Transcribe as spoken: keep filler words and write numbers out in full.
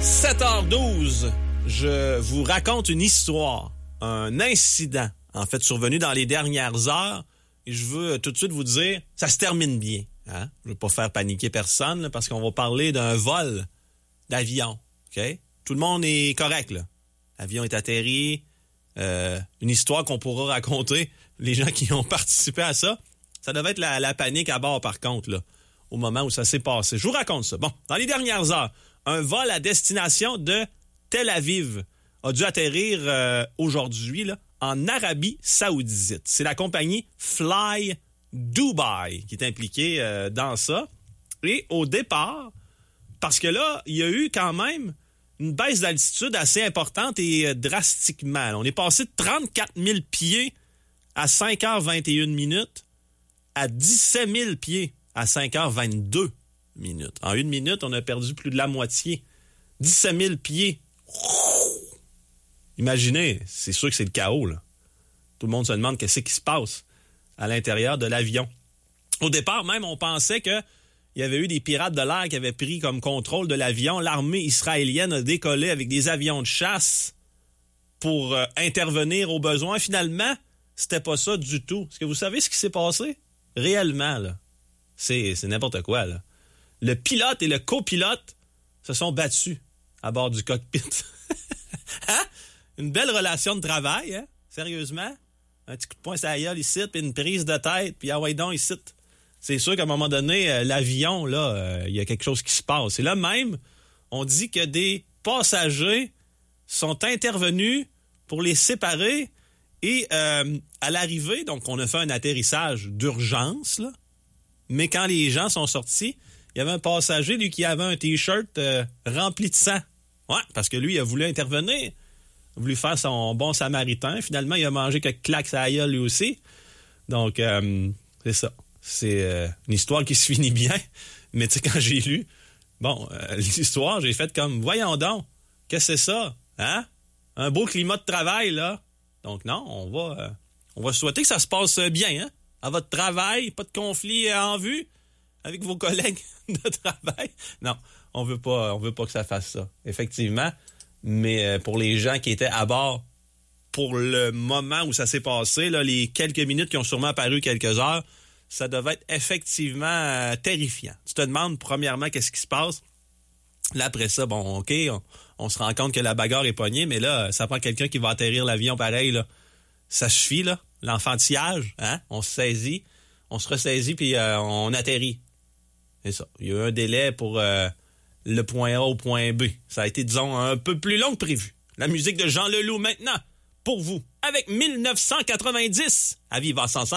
sept heures douze, je vous raconte une histoire, un incident, en fait, survenu dans les dernières heures. Et je veux tout de suite vous dire, ça se termine bien. Hein? Je ne veux pas faire paniquer personne, là, parce qu'on va parler d'un vol d'avion. Okay? Tout le monde est correct, là. L'avion est atterri. Euh, une histoire qu'on pourra raconter, les gens qui ont participé à ça. Ça devait être la, la panique à bord, par contre, là, au moment où ça s'est passé. Je vous raconte ça. Bon, dans les dernières heures, un vol à destination de Tel Aviv a dû atterrir euh, aujourd'hui là, en Arabie Saoudite. C'est la compagnie Fly Dubai qui est impliquée euh, dans ça. Et au départ, parce que là, il y a eu quand même une baisse d'altitude assez importante et euh, drastiquement. On est passé de trente-quatre mille pieds à cinq heures vingt et une minutes à dix-sept mille pieds à cinq heures vingt-deux minutes. En une minute, on a perdu plus de la moitié. dix-sept mille pieds. Imaginez, c'est sûr que c'est le chaos, là. Tout le monde se demande qu'est-ce qui se passe à l'intérieur de l'avion. Au départ, même, on pensait qu'il y avait eu des pirates de l'air qui avaient pris comme contrôle de l'avion. L'armée israélienne a décollé avec des avions de chasse pour euh, intervenir aux besoins. Finalement, c'était pas ça du tout. Est-ce que vous savez ce qui s'est passé? Réellement, là. C'est, c'est n'importe quoi, là. Le pilote et le copilote se sont battus à bord du cockpit. Hein? Une belle relation de travail, hein? Sérieusement? Un petit coup de poing sur la gueule ici, puis une prise de tête, puis ah ouais donc ici. C'est sûr qu'à un moment donné, euh, l'avion, là, il euh, y a quelque chose qui se passe. Et là même, on dit que des passagers sont intervenus pour les séparer et euh, à l'arrivée, donc on a fait un atterrissage d'urgence, là, mais quand les gens sont sortis, il y avait un passager, lui, qui avait un T-shirt euh, rempli de sang. Ouais, parce que lui, il a voulu intervenir. Il a voulu faire son bon samaritain. Finalement, il a mangé quelques claques à la gueule, lui aussi. Donc, euh, c'est ça. C'est euh, une histoire qui se finit bien. Mais tu sais, quand j'ai lu, bon, euh, l'histoire, j'ai fait comme, voyons donc, qu'est-ce que c'est ça? Hein? Un beau climat de travail, là. Donc, non, on va, euh, on va souhaiter que ça se passe bien, hein? À votre travail, pas de conflit en vue avec vos collègues de travail. Non, on veut pas, on veut pas que ça fasse ça, effectivement. Mais pour les gens qui étaient à bord, pour le moment où ça s'est passé, là, les quelques minutes qui ont sûrement paru quelques heures, ça devait être effectivement euh, terrifiant. Tu te demandes, premièrement, qu'est-ce qui se passe. Là, après ça, bon, OK, on, on se rend compte que la bagarre est pognée, mais là, ça prend quelqu'un qui va atterrir l'avion pareil, là. Ça suffit, là. L'enfantillage, hein? On se saisit, on se ressaisit, puis euh, on atterrit. C'est ça. Il y a eu un délai pour euh, le point A au point B. Ça a été, disons, un peu plus long que prévu. La musique de Jean Leloup maintenant, pour vous, avec mille neuf cent quatre-vingt-dix à Viva Sanson.